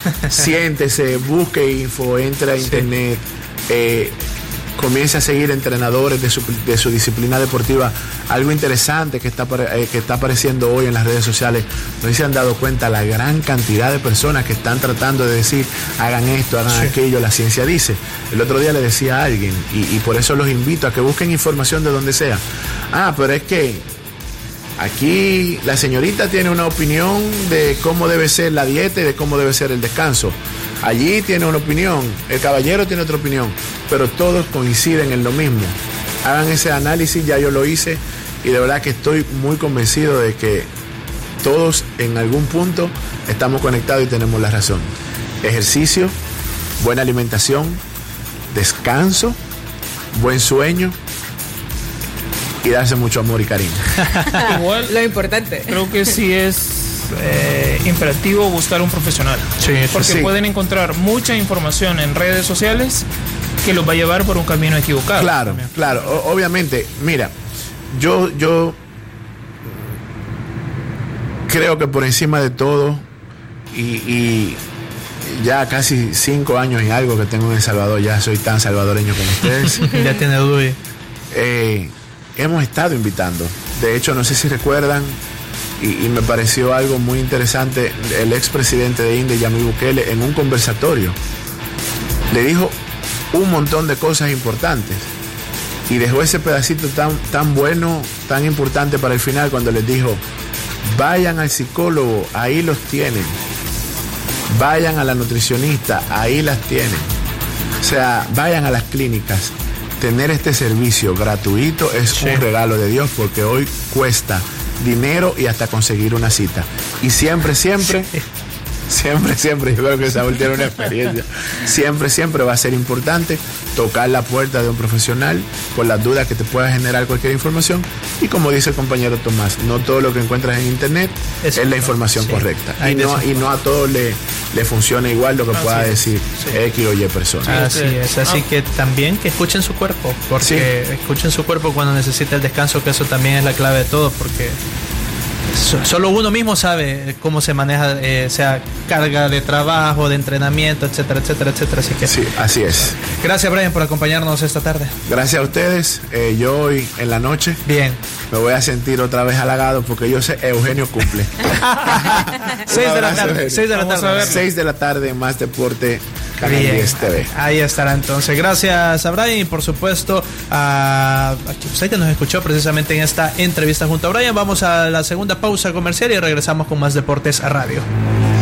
Siéntese, busque info, entre a internet, comience a seguir entrenadores de su disciplina deportiva. Algo interesante que está apareciendo hoy en las redes sociales, no sé si se han dado cuenta la gran cantidad de personas que están tratando de decir, hagan esto, hagan aquello, la ciencia dice. El otro día le decía a alguien, y por eso los invito a que busquen información de donde sea. Pero es que aquí la señorita tiene una opinión de cómo debe ser la dieta y de cómo debe ser el descanso. Allí tiene una opinión, el caballero tiene otra opinión, pero todos coinciden en lo mismo. Hagan ese análisis, ya yo lo hice, y de verdad que estoy muy convencido de que todos en algún punto estamos conectados y tenemos la razón. Ejercicio, buena alimentación, descanso, buen sueño y darse mucho amor y cariño. Igual, lo importante. Creo que sí es imperativo buscar un profesional, porque pueden encontrar mucha información en redes sociales que los va a llevar por un camino equivocado. Claro, obviamente, mira, yo creo que por encima de todo, y ya casi 5 años y algo que tengo en El Salvador, ya soy tan salvadoreño como ustedes. Ya tiene duda. Hemos estado invitando, de hecho no sé si recuerdan, y me pareció algo muy interesante, el expresidente de India, Yamil Bukele, en un conversatorio le dijo un montón de cosas importantes y dejó ese pedacito tan bueno, tan importante para el final, cuando les dijo: vayan al psicólogo, ahí los tienen, vayan a la nutricionista, ahí las tienen, o sea, vayan a las clínicas. Tener este servicio gratuito es un regalo de Dios, porque hoy cuesta dinero y hasta conseguir una cita. Y siempre, yo creo que Saúl tiene una experiencia. Siempre va a ser importante tocar la puerta de un profesional por las dudas que te pueda generar cualquier información. Y como dice el compañero Tomás, no todo lo que encuentras en internet es la información correcta. Y no a todos le funciona igual lo que pueda decir X o Y persona. Así es, así que también que escuchen su cuerpo, porque escuchen su cuerpo cuando necesita el descanso, que eso también es la clave de todo, porque solo uno mismo sabe cómo se maneja, sea carga de trabajo, de entrenamiento, etcétera. Así que sí, así es. Gracias, Brian, por acompañarnos esta tarde. Gracias a ustedes. Yo hoy en la noche me voy a sentir otra vez halagado, porque yo sé Eugenio cumple. 6 de la tarde. 6 de la tarde, Más Deporte, Canal 10 TV. Ahí estará entonces. Gracias a Brian y por supuesto a usted que nos escuchó precisamente en esta entrevista junto a Brian. Vamos a la segunda pausa comercial y regresamos con Más Deportes a Radio.